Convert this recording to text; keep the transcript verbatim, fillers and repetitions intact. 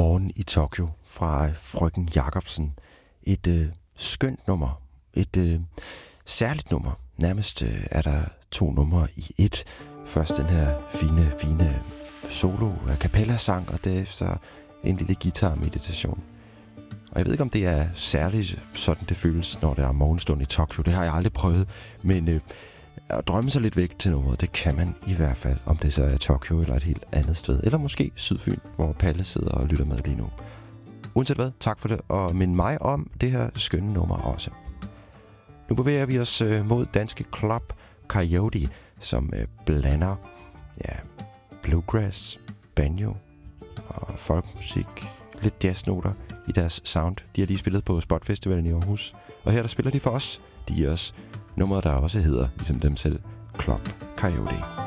Morgen i Tokyo fra Frøken Jacobsen. Et øh, skønt nummer. Et øh, særligt nummer. Nærmest øh, er der to numre i et. Først den her fine, fine solo a cappella sang, og derefter en lille guitar-meditation. Og jeg ved ikke, om det er særligt sådan, det føles, når det er morgenstund i Tokyo. Det har jeg aldrig prøvet, men øh, at drømme sig lidt væk til noget, det kan man i hvert fald, om det så er Tokyo eller et helt andet sted. Eller måske Sydfyn, hvor Palle sidder og lytter med lige nu. Uanset hvad, tak for det, og mind mig om det her skønne nummer også. Nu bevæger vi os øh, mod danske Club Coyote, som øh, blander ja, bluegrass, banjo og folkmusik, lidt jazznoter i deres sound. De har lige spillet på Spot Festivalen i Aarhus, og her der spiller de for os. De er også nummeret, der også hedder, ligesom dem selv, Club Coyote.